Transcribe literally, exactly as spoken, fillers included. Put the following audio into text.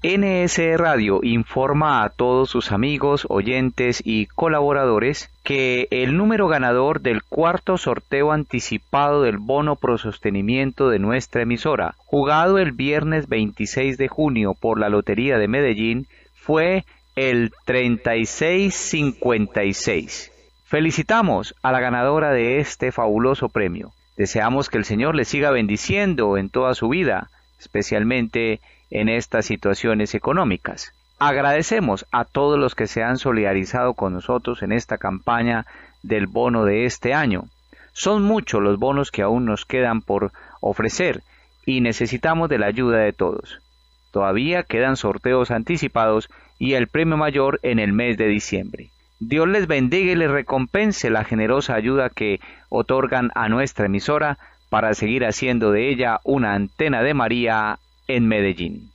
N S Radio informa a todos sus amigos, oyentes y colaboradores que el número ganador del cuarto sorteo anticipado del bono pro sostenimiento de nuestra emisora, jugado el viernes veintiséis de junio por la Lotería de Medellín, fue el treinta y seis cincuenta y seis. Felicitamos a la ganadora de este fabuloso premio. Deseamos que el Señor le siga bendiciendo en toda su vida, especialmente en estas situaciones económicas. Agradecemos a todos los que se han solidarizado con nosotros en esta campaña del bono de este año. Son muchos los bonos que aún nos quedan por ofrecer y necesitamos de la ayuda de todos. Todavía quedan sorteos anticipados y el premio mayor en el mes de diciembre. Dios les bendiga y les recompense la generosa ayuda que otorgan a nuestra emisora para seguir haciendo de ella una antena de María en Medellín.